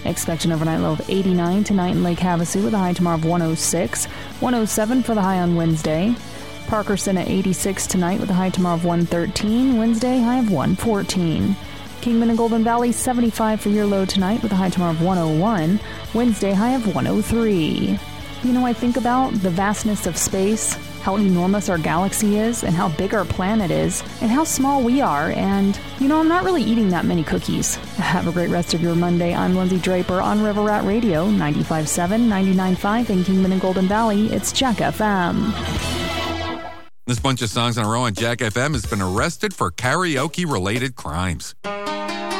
Expect an overnight low of 89 tonight in Lake Havasu with a high tomorrow of 106. 107 for the high on Wednesday. Parkerson at 86 tonight with a high tomorrow of 113. Wednesday, high of 114. Kingman and Golden Valley, 75 for your low tonight with a high tomorrow of 101. Wednesday, high of 103. You know, I think about the vastness of space, how enormous our galaxy is, and how big our planet is, and how small we are, and, you know, I'm not really eating that many cookies. Have a great rest of your Monday. I'm Lindsay Draper on River Rat Radio, 95.7, 99.5 in Kingman and Golden Valley. It's Jack FM. This bunch of songs in a row on Jack FM has been arrested for karaoke-related crimes.